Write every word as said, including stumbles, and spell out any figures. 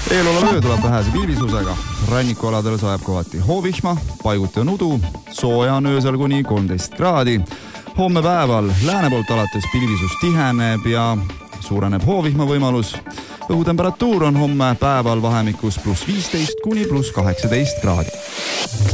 Eelolev öö tuleb vähese pilvisusega. Rannikualadel sajab kohati hoovihma, paiguti on udu, sooja on öösel kuni kolmteist kraadi. Homme päeval lääne poolt alates pilvisus tiheneb ja suureneb hoovihma võimalus. Õhutemperatuur on homme päeval vahemikus pluss viisteist kuni pluss kaheksateist kraadi.